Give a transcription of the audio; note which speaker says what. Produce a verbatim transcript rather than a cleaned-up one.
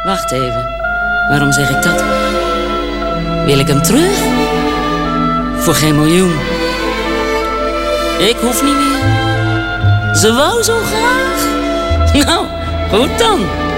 Speaker 1: Wacht even. Waarom zeg ik dat? Wil ik hem terug? Voor geen miljoen. Ik hoef niet meer. Ze wou zo graag. Nou, goed dan.